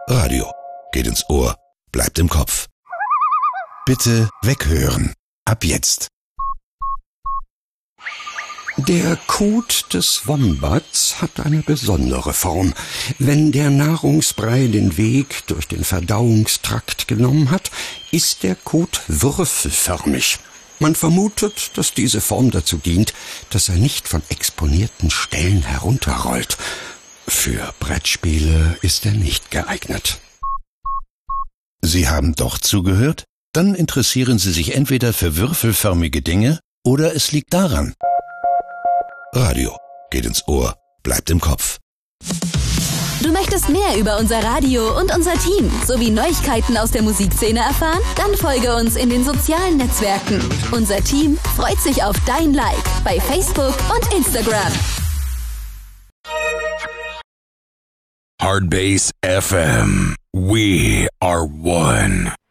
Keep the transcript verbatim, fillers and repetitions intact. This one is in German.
Radio geht ins Ohr, bleibt im Kopf. Bitte weghören. Ab jetzt. Der Kot des Wombats hat eine besondere Form. Wenn der Nahrungsbrei den Weg durch den Verdauungstrakt genommen hat, ist der Kot würfelförmig. Man vermutet, dass diese Form dazu dient, dass er nicht von exponierten Stellen herunterrollt. Für Brettspiele ist er nicht geeignet. Sie haben doch zugehört? Dann interessieren Sie sich entweder für würfelförmige Dinge oder es liegt daran. Radio geht ins Ohr, bleibt im Kopf. Du möchtest mehr über unser Radio und unser Team sowie Neuigkeiten aus der Musikszene erfahren? Dann folge uns in den sozialen Netzwerken. Unser Team freut sich auf dein Like bei Facebook und Instagram. Hardbase F M. We are one.